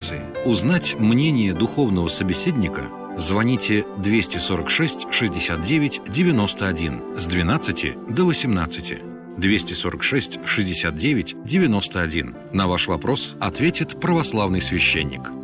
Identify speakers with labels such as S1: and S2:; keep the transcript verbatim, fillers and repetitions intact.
S1: консультации. Узнать мнение духовного собеседника звоните двести сорок шесть шестьдесят девять девяносто один с двенадцати до восемнадцати. двести сорок шесть шестьдесят девять девяносто один. На ваш вопрос ответит православный священник.